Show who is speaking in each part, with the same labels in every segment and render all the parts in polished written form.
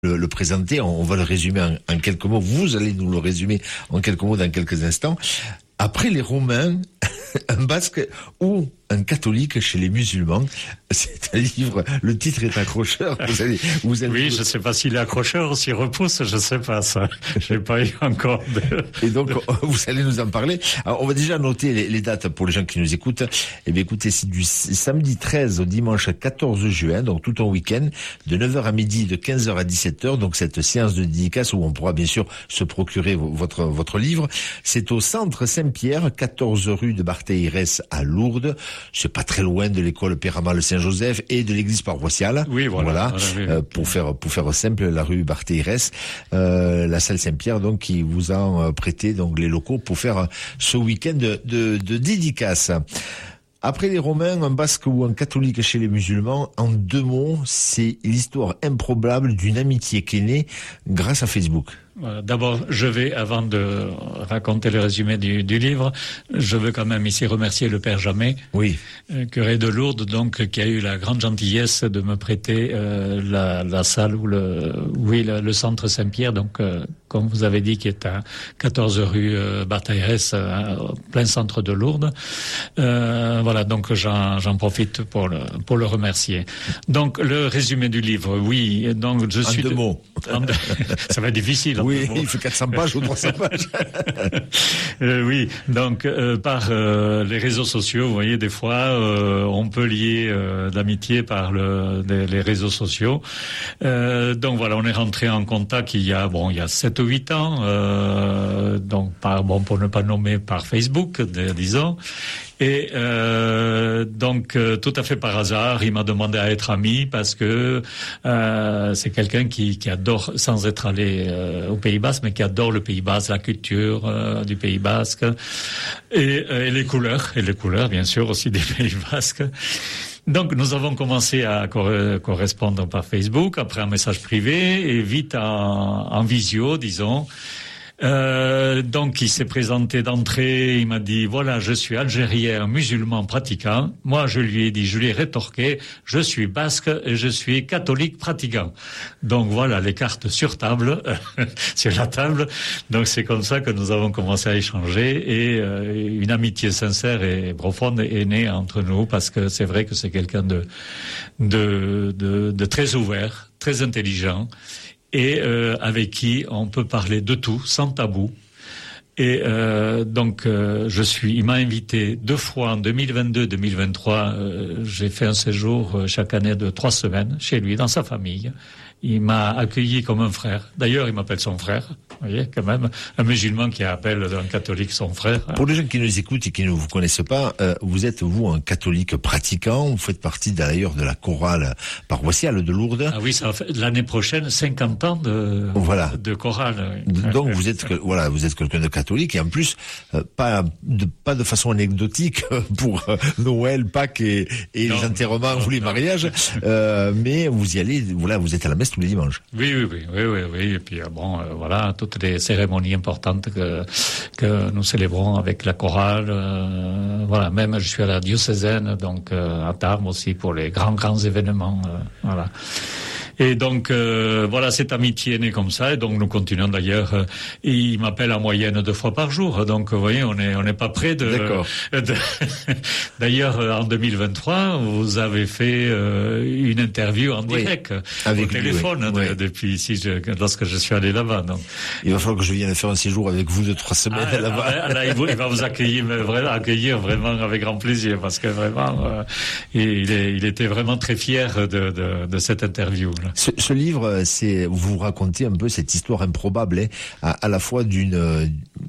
Speaker 1: le présenter, on va le résumer en quelques mots. Vous allez nous le résumer en quelques mots dans quelques instants. Après les Romains, un basque ou un catholique chez les musulmans. C'est un livre, le titre est accrocheur. Vous allez...
Speaker 2: Oui, je ne sais pas s'il est accrocheur ou s'il repousse, je ne sais pas ça. Je n'ai pas eu encore de...
Speaker 1: Et donc, vous allez nous en parler. Alors, on va déjà noter les dates pour les gens qui nous écoutent. Eh bien, écoutez, c'est du samedi 13 au dimanche 14 juin, donc tout un week-end, de 9h à midi, de 15h à 17h, donc cette séance de dédicace où on pourra bien sûr se procurer votre livre. C'est au centre Saint-Pierre, 14 rue de Barthéirès à Lourdes. C'est pas très loin de l'école Péramal Saint-Joseph et de l'église paroissiale.
Speaker 2: Oui, voilà.
Speaker 1: Oui. Pour faire simple, la rue Barthéirès, la salle Saint-Pierre, donc, qui vous a prêté, donc, les locaux pour faire ce week-end de dédicace. Après les Romains, un basque ou un catholique chez les musulmans, en 2 mots, c'est l'histoire improbable d'une amitié qui est née grâce à Facebook.
Speaker 2: D'abord, avant de raconter le résumé du livre, je veux quand même ici remercier le Père Jamet,
Speaker 1: oui,
Speaker 2: curé de Lourdes, donc, qui a eu la grande gentillesse de me prêter la salle ou le centre Saint-Pierre, donc, comme vous avez dit, qui est à 14 rue Barthéirès, plein centre de Lourdes. Voilà, donc j'en profite pour le remercier. Donc, le résumé du livre, oui, donc je suis...
Speaker 1: En 2 mots.
Speaker 2: Ça va être difficile.
Speaker 1: Oui, il fait 400 pages ou 300 pages.
Speaker 2: Oui, donc par les réseaux sociaux, vous voyez, des fois, on peut lier l'amitié par les réseaux sociaux. Donc voilà, on est rentré en contact il y a 7 ou 8 ans, donc pour ne pas nommer, par Facebook, disons. Et donc tout à fait par hasard, il m'a demandé à être ami parce que c'est quelqu'un qui adore, sans être allé au Pays Basque, mais qui adore le Pays Basque, la culture du Pays Basque et les couleurs bien sûr aussi des Pays Basques. Donc nous avons commencé à correspondre par Facebook, après un message privé et vite en visio, disons. Donc il s'est présenté d'entrée, il m'a dit voilà, je suis algérien musulman pratiquant. Moi je lui ai rétorqué, je suis basque et je suis catholique pratiquant. Donc voilà, les cartes sur la table. Donc c'est comme ça que nous avons commencé à échanger et une amitié sincère et profonde est née entre nous, parce que c'est vrai que c'est quelqu'un de très ouvert, très intelligent, et avec qui on peut parler de tout, sans tabou. Et donc, il m'a invité 2 fois en 2022-2023. J'ai fait un séjour chaque année de 3 semaines chez lui, dans sa famille. Il m'a accueilli comme un frère. D'ailleurs, il m'appelle son frère. Vous voyez, quand même, un musulman qui appelle un catholique son frère.
Speaker 1: Pour les gens qui nous écoutent et qui ne vous connaissent pas, vous êtes, vous, un catholique pratiquant. Vous faites partie d'ailleurs de la chorale paroissiale de Lourdes. Ah
Speaker 2: oui, ça va faire l'année prochaine 50 ans de chorale.
Speaker 1: Donc vous êtes quelqu'un de catholique, et en plus pas de façon anecdotique pour Noël, Pâques et les enterrements ou les mariages, mais vous y allez, voilà, vous êtes à la messe tous les dimanches.
Speaker 2: Oui. Et puis voilà, toutes les cérémonies importantes que nous célébrons avec la chorale. Voilà, même je suis à la diocésaine, donc à Tarbes aussi pour les grands événements. Voilà. Et donc voilà, cette amitié est née comme ça, et donc nous continuons d'ailleurs. Il m'appelle en moyenne 2 fois par jour, donc vous voyez, on n'est pas près de.
Speaker 1: D'accord.
Speaker 2: D'ailleurs, en 2023, vous avez fait une interview en direct
Speaker 1: avec
Speaker 2: au téléphone depuis ici, lorsque je suis allé là-bas. Donc
Speaker 1: il va falloir que je vienne faire un séjour avec vous de 3 semaines là-bas.
Speaker 2: Là, il va vous accueillir vraiment avec grand plaisir, parce que vraiment, il était vraiment très fier de cette interview.
Speaker 1: Ce livre, vous racontez un peu cette histoire improbable, à la fois de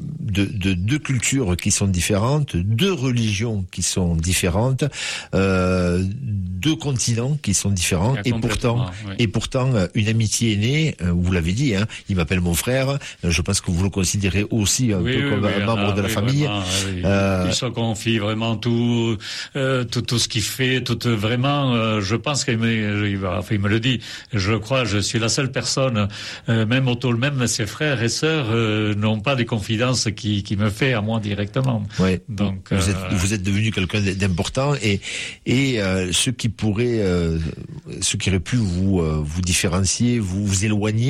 Speaker 1: 2 cultures qui sont différentes, 2 religions qui sont différentes, 2 continents qui sont différents, et pourtant une amitié est née. Vous l'avez dit, il m'appelle mon frère. Je pense que vous le considérez aussi un peu comme un membre de la famille.
Speaker 2: Vraiment, il se confie vraiment tout ce qu'il fait, vraiment. Je pense qu'il me le dit. Je crois, je suis la seule personne, même ses frères et sœurs n'ont pas des confidences qui me fait à moi directement.
Speaker 1: Ouais.
Speaker 2: Donc
Speaker 1: vous êtes devenu quelqu'un d'important et ce qui aurait pu vous différencier, vous éloigner